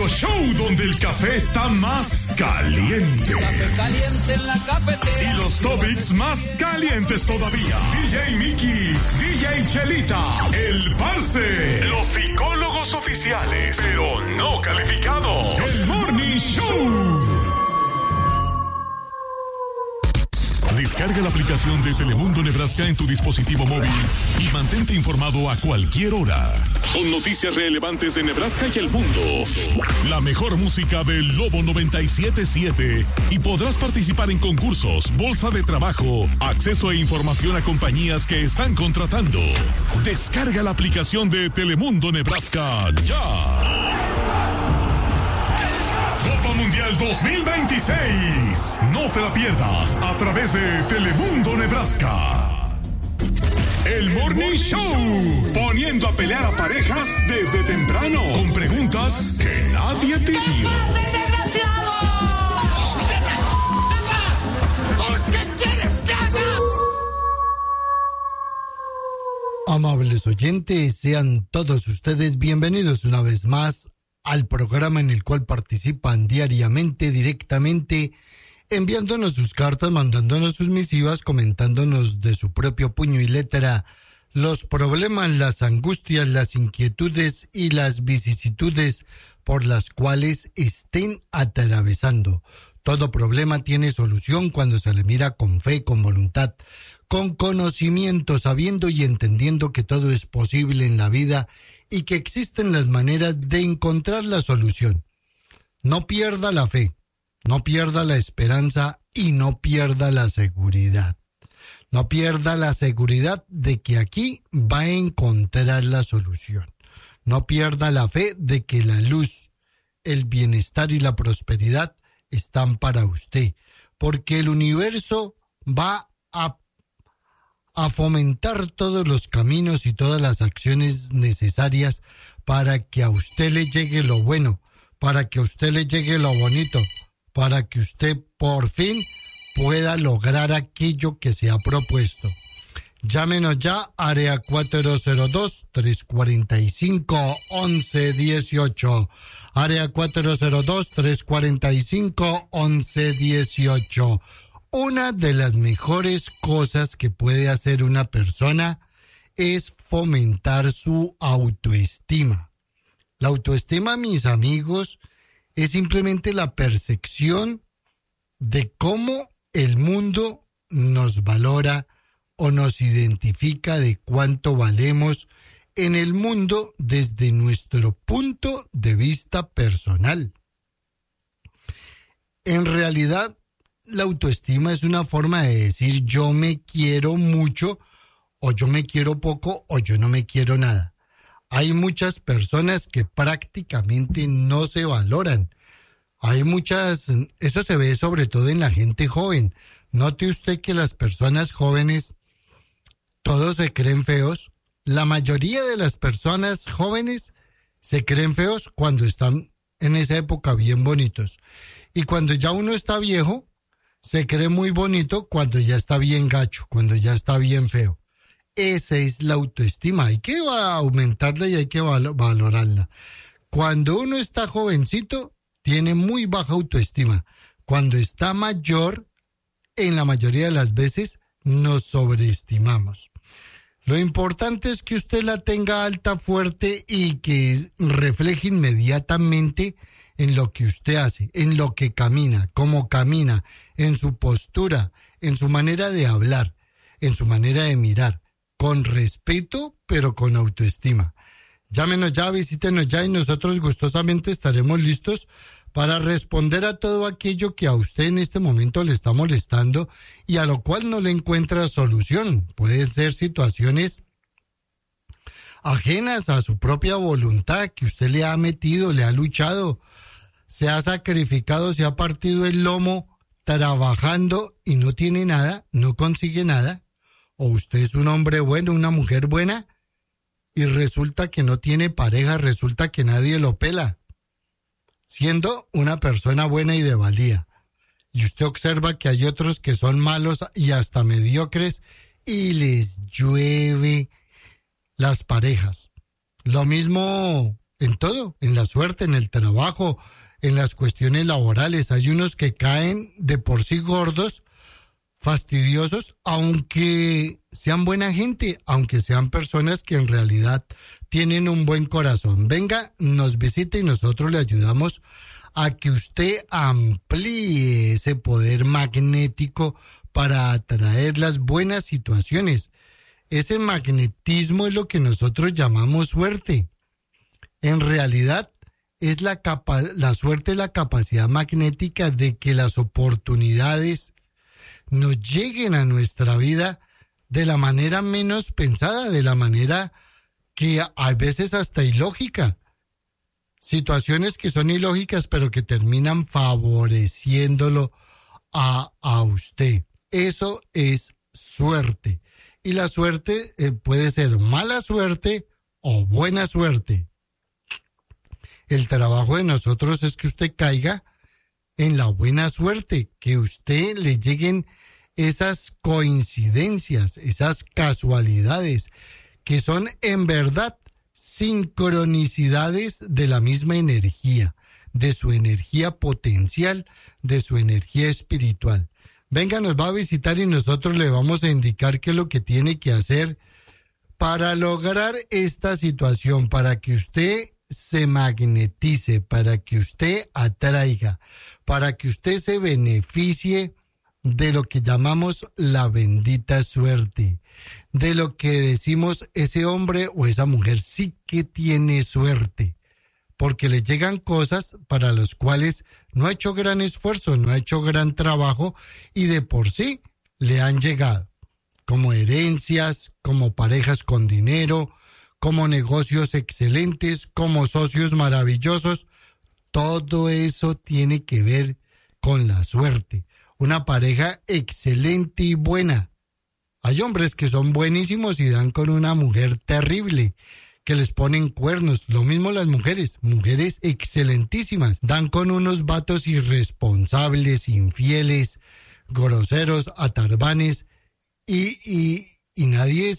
único show donde el café está más caliente. Café caliente en la cafetera. Y los topics más calientes todavía. DJ Mickey, DJ Chelita, El Parce, los psicólogos oficiales, pero no calificados. El Morning Show. Descarga la aplicación de Telemundo Nebraska en tu dispositivo móvil y mantente informado a cualquier hora. Con noticias relevantes de Nebraska y el mundo. La mejor música del Lobo 97.7 y podrás participar en concursos, bolsa de trabajo, acceso e información a compañías que están contratando. Descarga la aplicación de Telemundo Nebraska ya. Copa Mundial 2026. No te la pierdas a través de Telemundo Nebraska. El Morning Show, poniendo a pelear a parejas desde temprano con preguntas que nadie pidió. ¿Qué quieres que haga? Amables oyentes, sean todos ustedes bienvenidos una vez más al programa en el cual participan diariamente, directamente, enviándonos sus cartas, mandándonos sus misivas, comentándonos de su propio puño y letra los problemas, las angustias, las inquietudes y las vicisitudes por las cuales estén atravesando. Todo problema tiene solución cuando se le mira con fe, con voluntad, con conocimiento, sabiendo y entendiendo que todo es posible en la vida y que existen las maneras de encontrar la solución. No pierda la fe, no pierda la esperanza y no pierda la seguridad. No pierda la seguridad de que aquí va a encontrar la solución. No pierda la fe de que la luz, el bienestar y la prosperidad están para usted, porque el universo va a fomentar todos los caminos y todas las acciones necesarias para que a usted le llegue lo bueno, para que a usted le llegue lo bonito, para que usted por fin pueda lograr aquello que se ha propuesto. Llámenos ya, área 402-345-1118, área 402-345-1118. Una de las mejores cosas que puede hacer una persona es fomentar su autoestima. La autoestima, mis amigos, es simplemente la percepción de cómo el mundo nos valora o nos identifica de cuánto valemos en el mundo desde nuestro punto de vista personal. En realidad, la autoestima es una forma de decir yo me quiero mucho, o yo me quiero poco, o yo no me quiero nada. Hay muchas personas que prácticamente no se valoran. Eso se ve sobre todo en la gente joven. Note usted que las personas jóvenes, todos se creen feos. La mayoría de las personas jóvenes se creen feos cuando están en esa época bien bonitos. Y cuando ya uno está viejo, se cree muy bonito cuando ya está bien gacho, cuando ya está bien feo. Esa es la autoestima. Hay que aumentarla y hay que valorarla. Cuando uno está jovencito, tiene muy baja autoestima. Cuando está mayor, en la mayoría de las veces, nos sobreestimamos. Lo importante es que usted la tenga alta, fuerte y que refleje inmediatamente en lo que usted hace, en lo que camina, cómo camina, en su postura, en su manera de hablar, en su manera de mirar, con respeto, pero con autoestima. Llámenos ya, visítenos ya y nosotros gustosamente estaremos listos para responder a todo aquello que a usted en este momento le está molestando y a lo cual no le encuentra solución. Pueden ser situaciones ajenas a su propia voluntad que usted le ha metido, le ha luchado, se ha sacrificado, se ha partido el lomo trabajando y no tiene nada, no consigue nada. O usted es un hombre bueno, una mujer buena y resulta que no tiene pareja, resulta que nadie lo pela, siendo una persona buena y de valía. Y usted observa que hay otros que son malos y hasta mediocres y les llueve las parejas. Lo mismo en todo, en la suerte, en el trabajo, en las cuestiones laborales. Hay unos que caen de por sí gordos, fastidiosos, aunque sean buena gente, aunque sean personas que en realidad tienen un buen corazón. Venga, nos visite y nosotros le ayudamos a que usted amplíe ese poder magnético para atraer las buenas situaciones. Ese magnetismo es lo que nosotros llamamos suerte. En realidad, es la suerte es la capacidad magnética de que las oportunidades nos lleguen a nuestra vida de la manera menos pensada, de la manera que a veces hasta ilógica. Situaciones que son ilógicas, pero que terminan favoreciéndolo a usted. Eso es suerte. Y la suerte puede ser mala suerte o buena suerte. El trabajo de nosotros es que usted caiga en la buena suerte, que a usted le lleguen esas coincidencias, esas casualidades, que son en verdad sincronicidades de la misma energía, de su energía potencial, de su energía espiritual. Venga, nos va a visitar y nosotros le vamos a indicar qué es lo que tiene que hacer para lograr esta situación, para que usted se magnetice, para que usted atraiga, para que usted se beneficie de lo que llamamos la bendita suerte, de lo que decimos ese hombre o esa mujer sí que tiene suerte, porque le llegan cosas para las cuales no ha hecho gran esfuerzo, no ha hecho gran trabajo y de por sí le han llegado, como herencias, como parejas con dinero, como negocios excelentes, como socios maravillosos. Todo eso tiene que ver con la suerte. Una pareja excelente y buena. Hay hombres que son buenísimos y dan con una mujer terrible, que les ponen cuernos. Lo mismo las mujeres excelentísimas. Dan con unos vatos irresponsables, infieles, groseros, atarbanes y nadie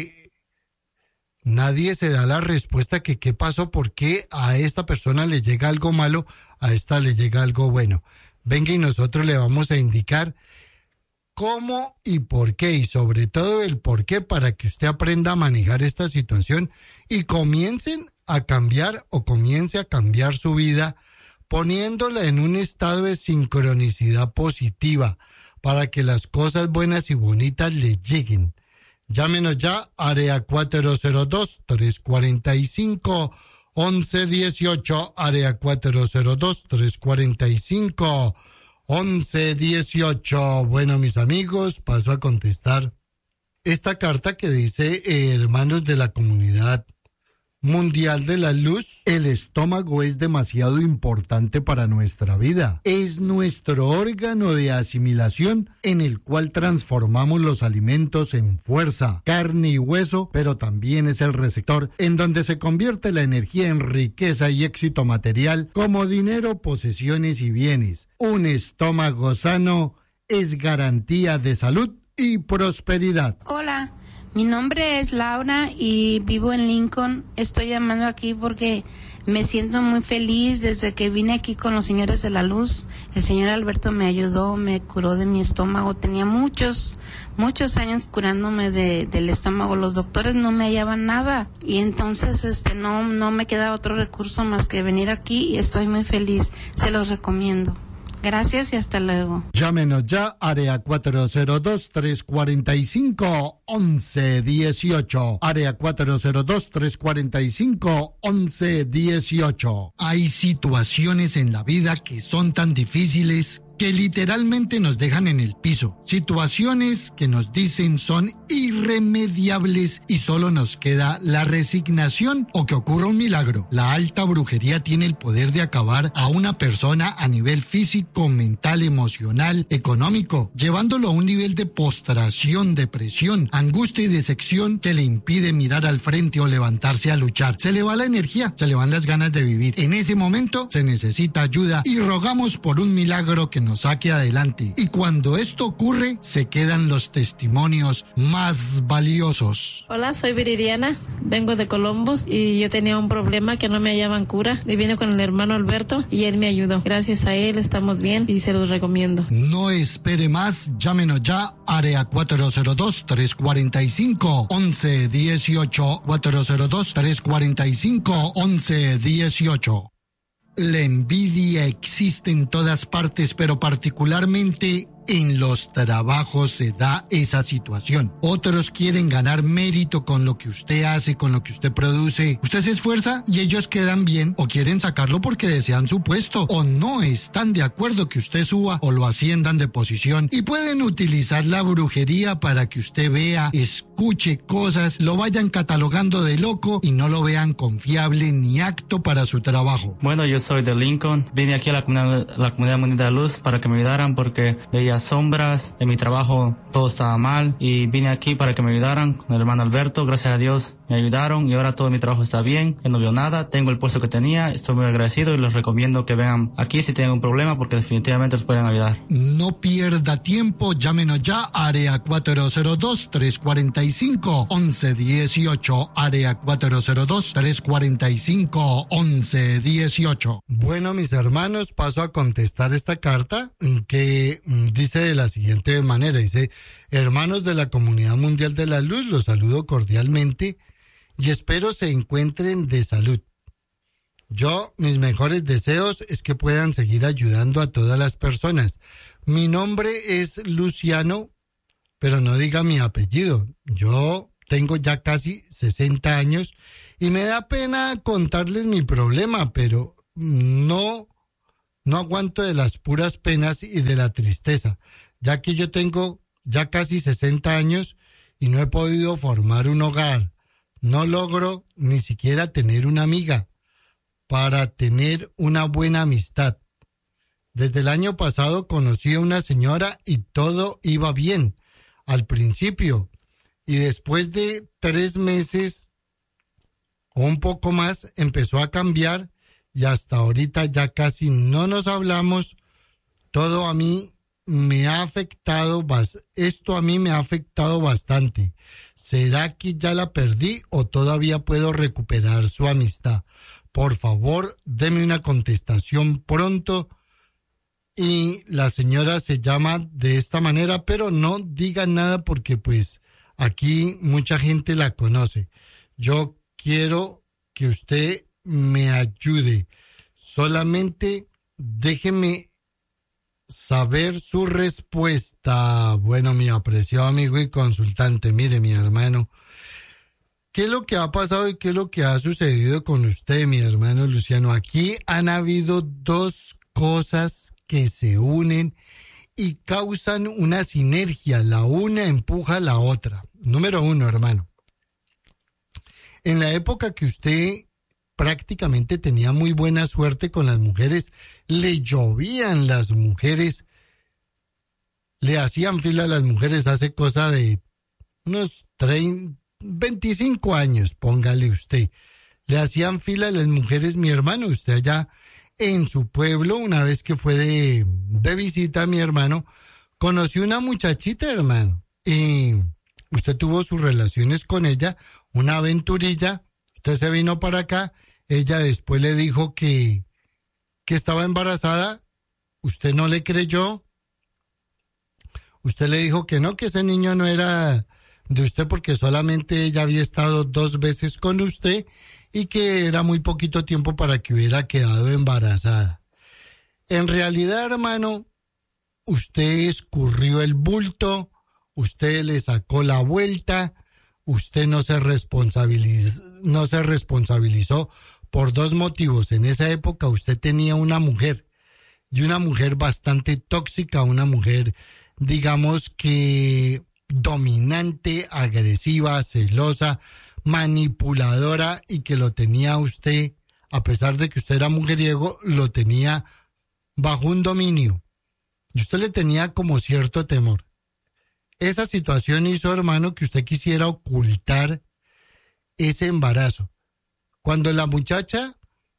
se da la respuesta que qué pasó, por qué a esta persona le llega algo malo, a esta le llega algo bueno. Venga y nosotros le vamos a indicar cómo y por qué, y sobre todo el por qué, para que usted aprenda a manejar esta situación y comience a cambiar su vida, poniéndola en un estado de sincronicidad positiva, para que las cosas buenas y bonitas le lleguen. Llámenos ya, área 402-345-1118, área 402-345-1118. Bueno, mis amigos, paso a contestar esta carta que dice, hermanos de la comunidad mundial de la luz, el estómago es demasiado importante para nuestra vida. Es nuestro órgano de asimilación en el cual transformamos los alimentos en fuerza, carne y hueso, pero también es el receptor en donde se convierte la energía en riqueza y éxito material como dinero, posesiones y bienes. Un estómago sano es garantía de salud y prosperidad. Hola. Mi nombre es Laura y vivo en Lincoln. Estoy llamando aquí porque me siento muy feliz desde que vine aquí con los señores de la luz. El señor Alberto me ayudó, me curó de mi estómago. Tenía muchos años curándome del estómago. Los doctores no me hallaban nada y entonces no me queda otro recurso más que venir aquí y estoy muy feliz. Se los recomiendo. Gracias y hasta luego. Llámenos ya, área 402-345-1118. Área 402-345-1118. Hay situaciones en la vida que son tan difíciles que literalmente nos dejan en el piso. Situaciones que nos dicen son irremediables y solo nos queda la resignación o que ocurra un milagro. La alta brujería tiene el poder de acabar a una persona a nivel físico, mental, emocional, económico, llevándolo a un nivel de postración, depresión, angustia y decepción que le impide mirar al frente o levantarse a luchar. Se le va la energía, se le van las ganas de vivir. En ese momento se necesita ayuda y rogamos por un milagro que nos saque adelante. Y cuando esto ocurre, se quedan los testimonios más valiosos. Hola, soy Viridiana, vengo de Columbus y yo tenía un problema que no me hallaban cura. Y vine con el hermano Alberto y él me ayudó. Gracias a él estamos bien y se los recomiendo. No espere más, llámenos ya, área 402-345-1118, 402-345-1118. La envidia existe en todas partes, pero particularmente en los trabajos se da esa situación. Otros quieren ganar mérito con lo que usted hace, con lo que usted produce. Usted se esfuerza y ellos quedan bien, o quieren sacarlo porque desean su puesto, o no están de acuerdo que usted suba o lo asciendan de posición, y pueden utilizar la brujería para que usted vea, escuche cosas, lo vayan catalogando de loco y no lo vean confiable ni apto para su trabajo. Bueno, yo soy de Lincoln. Vine aquí a la comunidad Mundial de Luz para que me ayudaran porque veía sombras, en mi trabajo todo estaba mal y vine aquí para que me ayudaran con el hermano Alberto. Gracias a Dios me ayudaron y ahora todo mi trabajo está bien, yo no veo nada, tengo el puesto que tenía, estoy muy agradecido y les recomiendo que vengan aquí si tienen un problema porque definitivamente les pueden ayudar. No pierda tiempo, llámenos ya, área 402-345-1118, área 402-345-1118. Bueno, mis hermanos, paso a contestar esta carta que dice de la siguiente manera, dice: hermanos de la Comunidad Mundial de la Luz, los saludo cordialmente y espero se encuentren de salud. Yo, mis mejores deseos es que puedan seguir ayudando a todas las personas. Mi nombre es Luciano, pero no diga mi apellido. Yo tengo ya casi 60 años y me da pena contarles mi problema, pero no aguanto de las puras penas y de la tristeza, ya que yo tengo ya casi 60 años y no he podido formar un hogar. No logro ni siquiera tener una amiga para tener una buena amistad. Desde el año pasado conocí a una señora y todo iba bien al principio, y después de 3 meses o un poco más empezó a cambiar y hasta ahorita ya casi no nos hablamos. Todo a mí me ha afectado, esto a mí me ha afectado bastante. ¿Será que ya la perdí o todavía puedo recuperar su amistad? Por favor, deme una contestación pronto. Y la señora se llama de esta manera, pero no diga nada porque pues aquí mucha gente la conoce. Yo quiero que usted me ayude. Solamente déjeme saber su respuesta. Bueno, mi apreciado amigo y consultante, mire, mi hermano, ¿qué es lo que ha pasado y qué es lo que ha sucedido con usted, mi hermano Luciano? Aquí han habido 2 cosas que se unen y causan una sinergia. La una empuja a la otra. Número 1, hermano. En la época que usted prácticamente tenía muy buena suerte con las mujeres, le llovían las mujeres, le hacían fila a las mujeres hace cosa de unos 25 años, póngale usted. Le hacían fila a las mujeres, mi hermano, usted allá en su pueblo, una vez que fue de visita, mi hermano, conoció una muchachita, hermano, y usted tuvo sus relaciones con ella, una aventurilla, usted se vino para acá. Ella después le dijo que estaba embarazada. Usted no le creyó. Usted le dijo que no, que ese niño no era de usted porque solamente ella había estado 2 veces con usted y que era muy poquito tiempo para que hubiera quedado embarazada. En realidad, hermano, usted escurrió el bulto, usted le sacó la vuelta, usted no se responsabilizó por 2 motivos. En esa época usted tenía una mujer, y una mujer bastante tóxica, una mujer, digamos que dominante, agresiva, celosa, manipuladora, y que lo tenía usted, a pesar de que usted era mujeriego, lo tenía bajo un dominio. Y usted le tenía como cierto temor. Esa situación hizo, hermano, que usted quisiera ocultar ese embarazo. Cuando la muchacha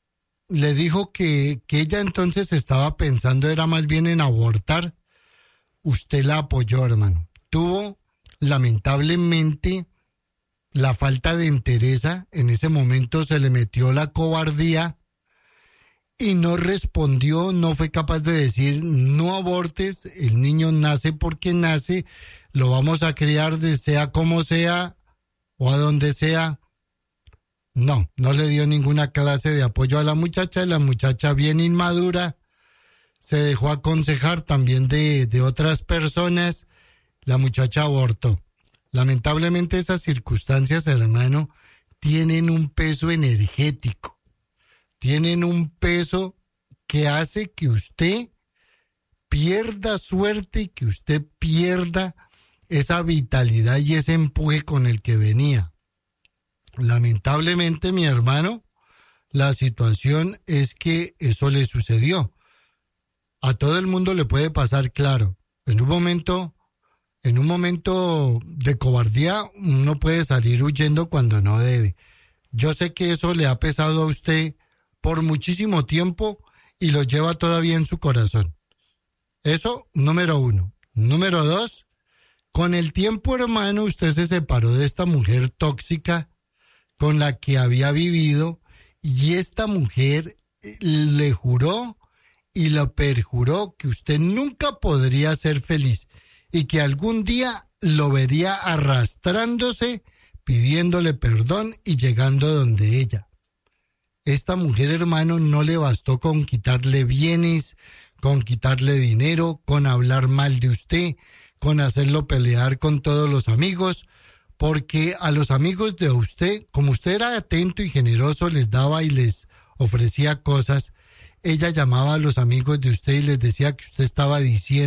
le dijo que ella entonces estaba pensando era más bien en abortar, usted la apoyó, hermano. Tuvo, lamentablemente, la falta de entereza. En ese momento se le metió la cobardía y no respondió, no fue capaz de decir no abortes, el niño nace porque nace, lo vamos a criar de sea como sea o a donde sea. No le dio ninguna clase de apoyo a la muchacha bien inmadura, se dejó aconsejar también de otras personas, la muchacha abortó. Lamentablemente esas circunstancias, hermano, tienen un peso energético, tienen un peso que hace que usted pierda suerte y que usted pierda esa vitalidad y ese empuje con el que venía. Lamentablemente, mi hermano, la situación es que eso le sucedió. A todo el mundo le puede pasar, claro. En un momento de cobardía, uno puede salir huyendo cuando no debe. Yo sé que eso le ha pesado a usted por muchísimo tiempo y lo lleva todavía en su corazón. Eso, número 1. Número 2, con el tiempo, hermano, usted se separó de esta mujer tóxica con la que había vivido y esta mujer le juró y lo perjuró que usted nunca podría ser feliz y que algún día lo vería arrastrándose, pidiéndole perdón y llegando donde ella. Esta mujer, hermano, no le bastó con quitarle bienes, con quitarle dinero, con hablar mal de usted, con hacerlo pelear con todos los amigos, porque a los amigos de usted, como usted era atento y generoso, les daba y les ofrecía cosas, ella llamaba a los amigos de usted y les decía que usted estaba diciendo